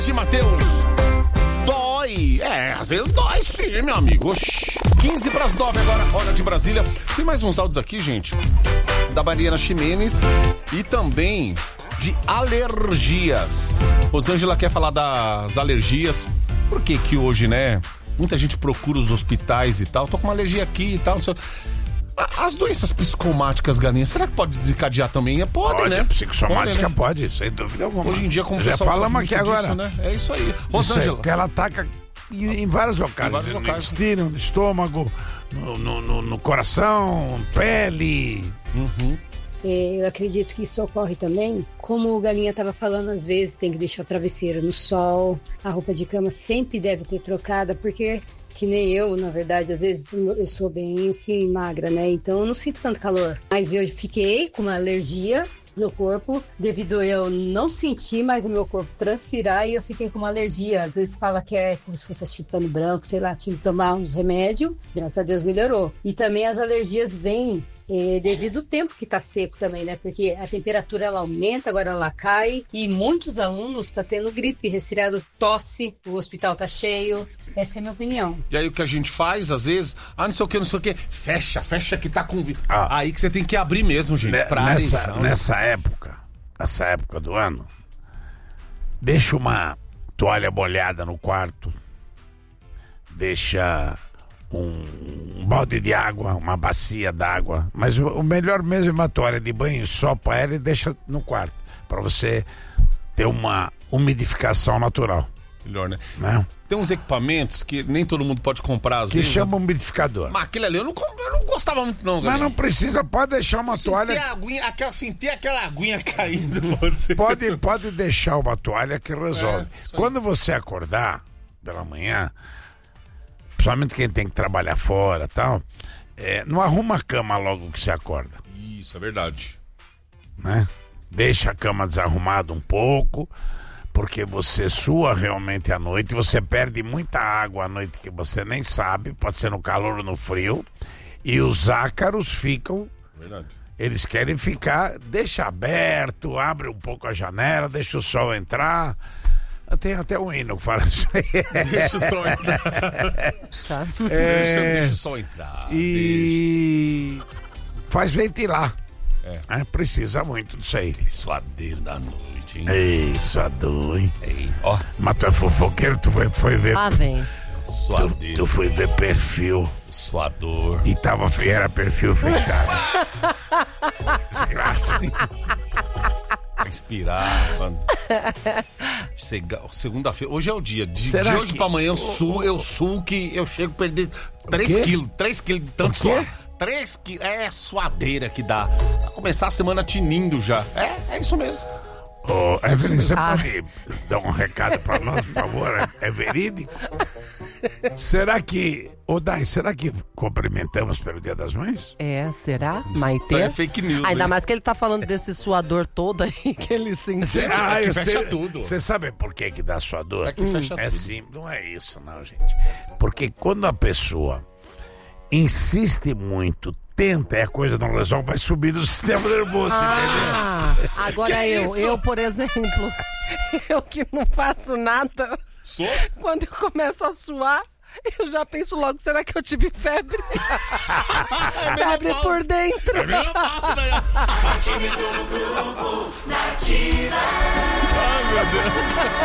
De Matheus. Dói. Às vezes dói sim, meu amigo. 8:45 agora, hora de Brasília. Tem mais uns áudios aqui, gente. Da Mariana Ximenes e também de alergias. Rosângela quer falar das alergias. Por que que hoje, né? Muita gente procura os hospitais e tal. Tô com uma alergia aqui e tal. Não sei. As doenças psicomáticas, Galinha, será que pode desencadear também? Pode, né? Psicomática né? Pode, sem dúvida alguma. Hoje em dia, como já falamos aqui agora, disso, né? É isso aí. Rosângela. Porque ela ataca em vários locais. No intestino, no estômago, no coração, pele. Uhum. Eu acredito que isso ocorre também, como o Galinha estava falando, às vezes tem que deixar o travesseiro no sol, a roupa de cama sempre deve ter trocada, porque, que nem eu, na verdade, às vezes eu sou bem assim, magra, né? Então eu não sinto tanto calor. Mas eu fiquei com uma alergia no corpo, devido a eu não sentir mais o meu corpo transpirar, e eu fiquei com uma alergia. Às vezes fala que é como se fosse chipano branco, sei lá, tive que tomar uns remédios, graças a Deus melhorou. E também as alergias vêm devido ao tempo que tá seco também, né? Porque a temperatura ela aumenta, agora ela cai, e muitos alunos tá tendo gripe, resfriados, tosse, o hospital tá cheio. Essa é a minha opinião. E aí o que a gente faz, às vezes, não sei o que, fecha que tá com... Aí que você tem que abrir mesmo, gente. Nessa época do ano, deixa uma toalha molhada no quarto, deixa um balde de água, uma bacia d'água, mas o melhor mesmo é uma toalha de banho, sopa ela e deixa no quarto, para você ter uma umidificação natural. Melhor, né? Tem uns equipamentos que nem todo mundo pode comprar, às vezes. Que chama umidificador. Mas aquele ali eu não gostava muito, não, galera. Mas não precisa, pode deixar uma toalha. Sentir aquela aguinha caindo você. Pode deixar uma toalha que resolve. Quando você acordar pela manhã, principalmente quem tem que trabalhar fora e tal, não arruma a cama logo que você acorda. Isso, é verdade. Né? Deixa a cama desarrumada um pouco, porque você sua realmente à noite, você perde muita água à noite que você nem sabe, pode ser no calor ou no frio, e os ácaros ficam... Verdade. Eles querem ficar, deixa aberto, abre um pouco a janela, deixa o sol entrar. Tem até um hino que fala isso aí. Deixa o sol entrar. Deixa o sol entrar. E faz ventilar. Precisa muito disso aí. Aquele suadeiro da noite, hein? Ei, suador, hein? Ó. Mas tu é fofoqueiro, tu foi ver. Vem. Suadeiro. Tu foi ver perfil. Suador. E era perfil fechado. Desgraça. Inspirar, mano. Segunda-feira. Hoje é o dia. De hoje pra amanhã eu suo que eu chego a perder 3 quilos. 3 quilos de tanto suor. 3 quilos. É suadeira que dá. Vai começar a semana tinindo já. É isso mesmo. Evelyn, você pode dar um recado pra nós, por favor? É verídico? Será que cumprimentamos pelo Dia das Mães? Será? Maitê? Isso é fake news. Ainda mais que ele tá falando desse suador todo aí que ele sentiu. Eu fecha tudo. Você sabe por que dá suador? É que fecha tudo. Simples, não é isso não, gente. Porque quando a pessoa insiste muito, tenta, a coisa não resolve, vai subir no sistema nervoso. Agora eu, por exemplo, eu que não faço nada, quando eu começo a suar, eu já penso logo, será que eu tive febre? Febre por dentro. É mesmo? Ai, meu Deus.